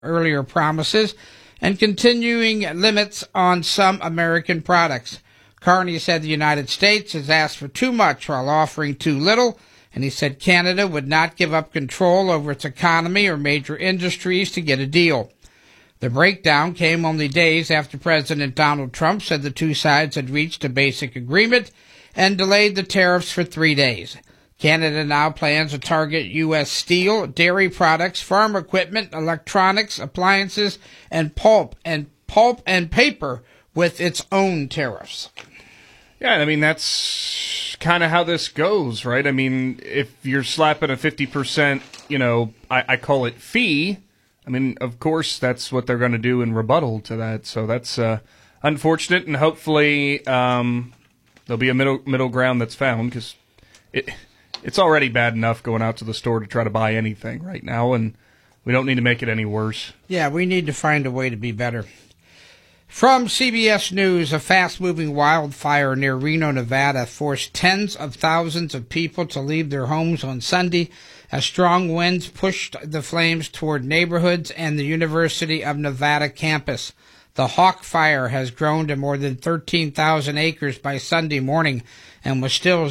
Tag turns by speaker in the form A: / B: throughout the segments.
A: earlier promises and continuing limits on some American products. Carney said the United States has asked for too much while offering too little, and he said Canada would not give up control over its economy or major industries to get a deal. The breakdown came only days after President Donald Trump said the two sides had reached a basic agreement and delayed the tariffs for 3 days. Canada now plans to target U.S. steel, dairy products, farm equipment, electronics, appliances, and pulp and paper with its own tariffs.
B: Yeah, I mean, that's kind of how this goes, right? I mean, if you're slapping a 50%, I call it fee, I mean, of course, that's what they're going to do in rebuttal to that. So that's unfortunate, and hopefully there'll be a middle ground that's found, because it's already bad enough going out to the store to try to buy anything right now, and we don't need to make it any worse.
A: Yeah, we need to find a way to be better. From CBS News, a fast-moving wildfire near Reno, Nevada, forced tens of thousands of people to leave their homes on Sunday as strong winds pushed the flames toward neighborhoods and the University of Nevada campus. The Hawk Fire has grown to more than 13,000 acres by Sunday morning and was still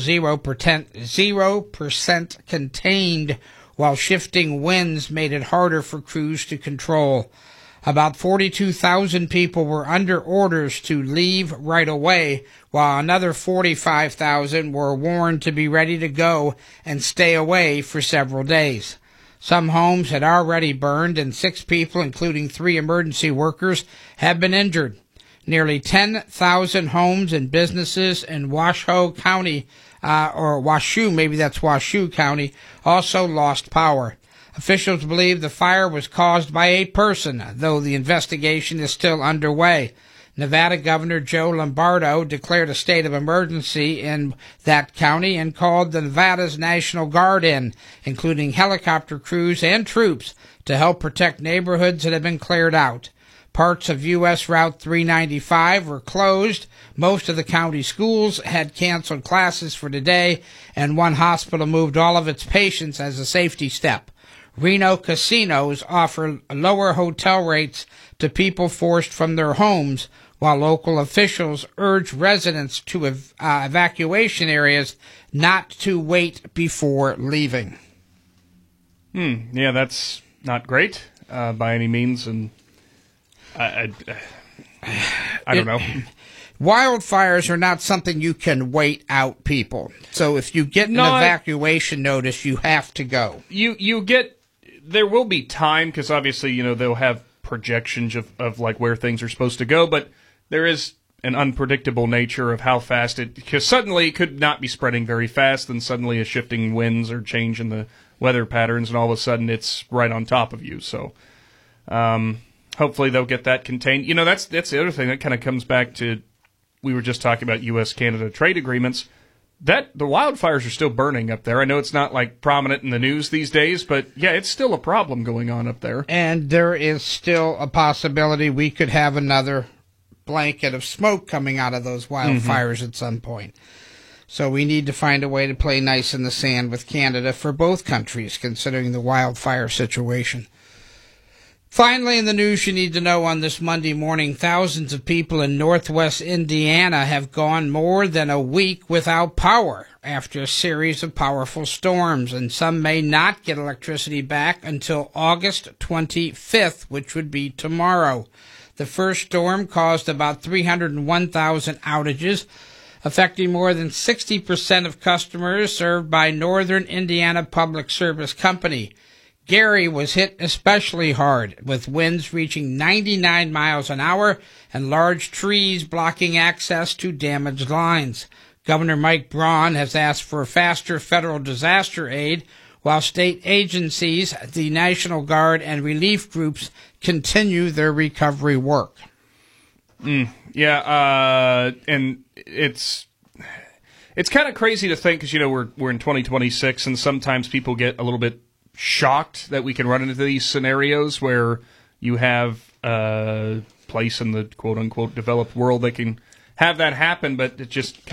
A: 0% contained, while shifting winds made it harder for crews to control. About 42,000 people were under orders to leave right away, while another 45,000 were warned to be ready to go and stay away for several days. Some homes had already burned, and 6 people, including 3 emergency workers, have been injured. Nearly 10,000 homes and businesses in Washoe County, or Washoe, maybe that's Washoe County, also lost power. Officials believe the fire was caused by a person, though the investigation is still underway. Nevada Governor Joe Lombardo declared a state of emergency in that county and called the Nevada's National Guard in, including helicopter crews and troops, to help protect neighborhoods that have been cleared out. Parts of U.S. Route 395 were closed. Most of the county schools had canceled classes for today, and one hospital moved all of its patients as a safety step. Reno casinos offer lower hotel rates to people forced from their homes, while local officials urge residents to evacuation areas not to wait before leaving.
B: Yeah, that's not great by any means, and I don't know.
A: Wildfires are not something you can wait out, people. So if you get an evacuation notice, you have to go.
B: There will be time, because obviously, they'll have projections of like where things are supposed to go, but there is an unpredictable nature of how fast because suddenly it could not be spreading very fast, and suddenly a shifting winds or change in the weather patterns, and all of a sudden it's right on top of you. So hopefully they'll get that contained. That's the other thing that kind of comes back to, we were just talking about U.S.-Canada trade agreements. The wildfires are still burning up there. I know it's not like prominent in the news these days, but yeah, it's still a problem going on up there.
A: And there is still a possibility we could have another blanket of smoke coming out of those wildfires at some point. So we need to find a way to play nice in the sand with Canada for both countries, considering the wildfire situation. Finally, in the news you need to know on this Monday morning, thousands of people in northwest Indiana have gone more than a week without power after a series of powerful storms, and some may not get electricity back until August 25th, which would be tomorrow. The first storm caused about 301,000 outages, affecting more than 60% of customers served by Northern Indiana Public Service Company. Gary was hit especially hard, with winds reaching 99 miles an hour and large trees blocking access to damaged lines. Governor Mike Braun has asked for faster federal disaster aid, while state agencies, the National Guard, and relief groups continue their recovery work.
B: Yeah, and it's kind of crazy to think, because we're in 2026, and sometimes people get a little bit shocked that we can run into these scenarios where you have a place in the quote-unquote developed world that can have that happen, but it just kind of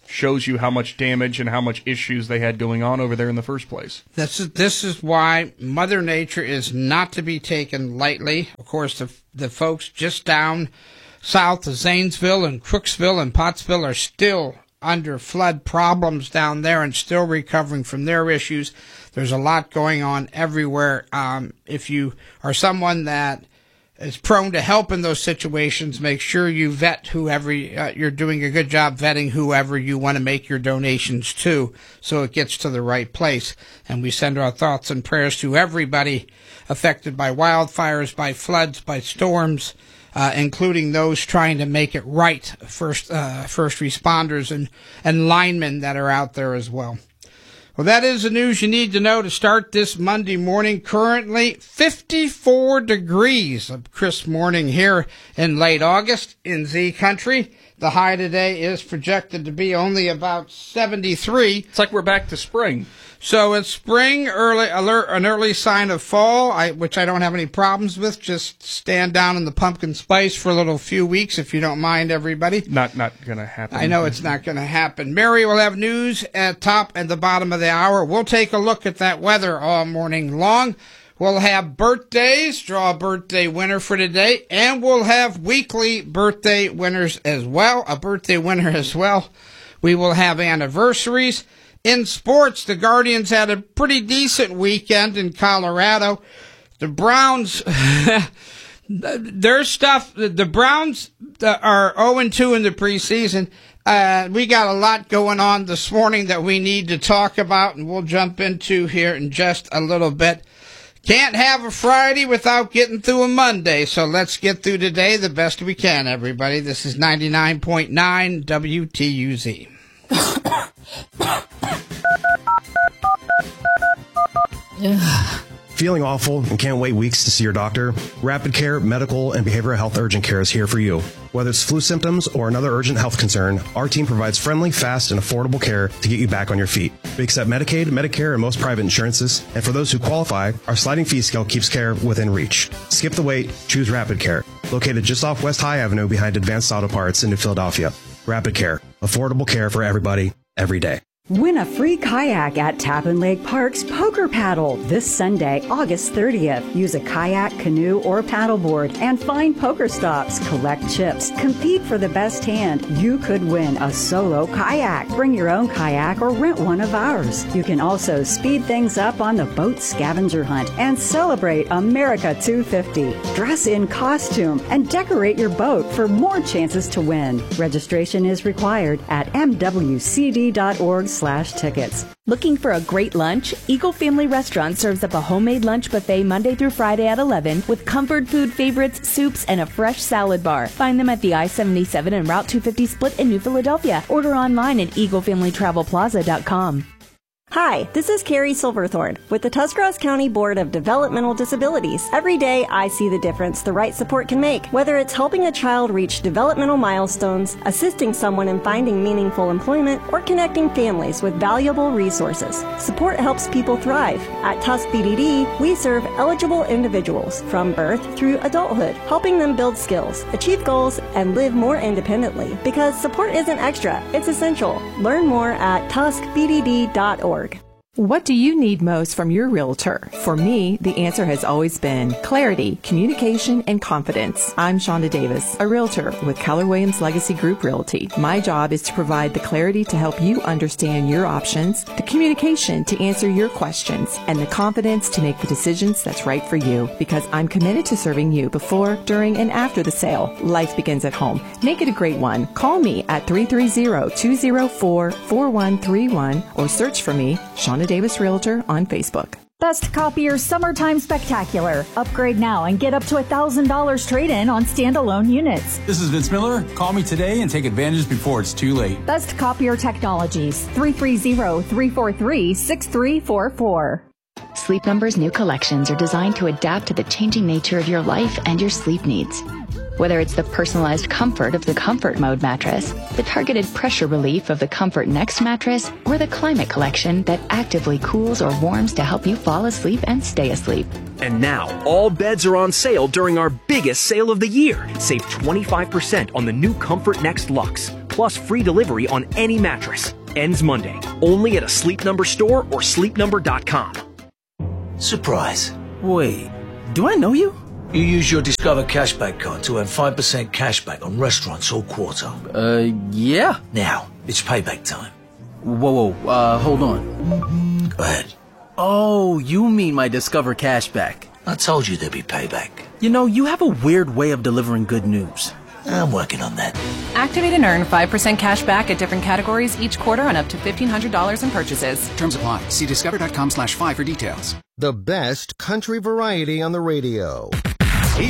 B: shows you how much damage and how much issues they had going on over there in the first place.
A: This is why Mother Nature is not to be taken lightly. Of course, the folks just down south of Zanesville and Crooksville and Pottsville are still under flood problems down there and still recovering from their issues. There's a lot going on everywhere. If you are someone that is prone to help in those situations, make sure you vet whoever, you're doing a good job vetting whoever you want to make your donations to so it gets to the right place. And we send our thoughts and prayers to everybody affected by wildfires, by floods, by storms, including those trying to make it right, first responders and linemen that are out there as well. Well, that is the news you need to know to start this Monday morning. Currently 54 degrees, a crisp morning here in late August in Z Country. The high today is projected to be only about 73.
B: It's like we're back to spring.
A: So it's spring, an early sign of fall, which I don't have any problems with. Just stand down in the pumpkin spice for a little few weeks, if you don't mind, everybody.
B: Not going to happen.
A: I know it's not going to happen. Mary will have news at top and the bottom of the hour. We'll take a look at that weather all morning long. We'll have birthdays, draw a birthday winner for today, and we'll have weekly birthday winners as well, a birthday winner as well. We will have anniversaries. In sports, the Guardians had a pretty decent weekend in Colorado. The Browns, their stuff, the Browns are 0-2 in the preseason. We got a lot going on this morning that we need to talk about, and we'll jump into here in just a little bit. Can't have a Friday without getting through a Monday, so let's get through today the best we can, everybody. This is 99.9 WTUZ.
C: Feeling awful and can't wait weeks to see your doctor? Rapid Care Medical and Behavioral Health Urgent Care is here for you. Whether it's flu symptoms or another urgent health concern, our team provides friendly, fast, and affordable care to get you back on your feet. We accept Medicaid, Medicare, and most private insurances, and for those who qualify, our sliding fee scale keeps care within reach. Skip the wait, choose Rapid Care. Located just off West High Avenue behind Advanced Auto Parts in New Philadelphia. Rapid Care. Affordable care for everybody, every day.
D: Win a free kayak at Tappan Lake Park's Poker Paddle this Sunday, August 30th. Use a kayak, canoe, or paddleboard and find poker stops, collect chips, compete for the best hand. You could win a solo kayak. Bring your own kayak or rent one of ours. You can also speed things up on the boat scavenger hunt and celebrate America 250. Dress in costume and decorate your boat for more chances to win. Registration is required at mwcd.org/tickets.
E: Looking for a great lunch? Eagle Family Restaurant serves up a homemade lunch buffet Monday through Friday at 11 with comfort food favorites, soups, and a fresh salad bar. Find them at the I-77 and Route 250 split in New Philadelphia. Order online at eaglefamilytravelplaza.com.
F: Hi, this is Carrie Silverthorne with the Tuscarawas County Board of Developmental Disabilities. Every day I see the difference the right support can make, whether it's helping a child reach developmental milestones, assisting someone in finding meaningful employment, or connecting families with valuable resources. Support helps people thrive. At Tusk BDD, we serve eligible individuals from birth through adulthood, helping them build skills, achieve goals, and live more independently. Because support isn't extra, it's essential. Learn more at tuskbdd.org.
G: What do you need most from your realtor? For me, the answer has always been clarity, communication, and confidence. I'm Shonda Davis, a realtor with Keller Williams Legacy Group Realty. My job is to provide the clarity to help you understand your options, the communication to answer your questions, and the confidence to make the decisions that's right for you. Because I'm committed to serving you before, during, and after the sale. Life begins at home. Make it a great one. Call me at 330-204-4131 or search for me, Shonda Davis Realtor, on Facebook.
H: Best Copier Summertime Spectacular. Upgrade now and get up to $1,000 trade-in on standalone units.
I: This is Vince Miller. Call me today and take advantage before it's too late.
H: Best Copier Technologies. 330-343-6344.
J: Sleep Number's new collections are designed to adapt to the changing nature of your life and your sleep needs. Whether it's the personalized comfort of the Comfort Mode mattress, the targeted pressure relief of the Comfort Next mattress, or the Climate Collection that actively cools or warms to help you fall asleep and stay asleep.
K: And now, all beds are on sale during our biggest sale of the year. Save 25% on the new Comfort Next Luxe. plus free delivery on any mattress. Ends Monday. Only at a Sleep Number store or sleepnumber.com.
L: Surprise. Wait, do I know you? You use your Discover Cashback card to earn 5% cashback on restaurants all quarter.
M: Yeah.
L: Now, it's payback time.
M: Whoa, hold on.
L: Go ahead.
M: Oh, you mean my Discover Cashback.
L: I told you there'd be payback.
M: You know, you have a weird way of delivering good news.
L: I'm working on that.
N: Activate and earn 5% cash back at different categories each quarter on up to $1,500 in purchases.
O: Terms apply. See discover.com/5 for details.
P: The best country variety on the radio.